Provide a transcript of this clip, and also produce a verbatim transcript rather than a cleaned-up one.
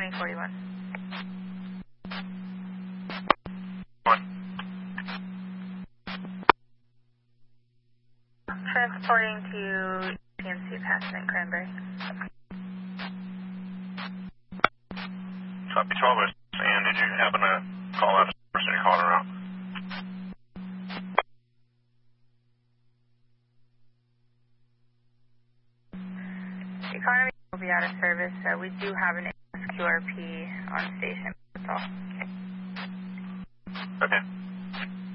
twenty forty-one. What? Transporting to P M C Passing Cranberry. Copy twelve, and did you happen to call out a person you called around? The economy will be out of service, so we do have an Q R P on station. That's all. Okay.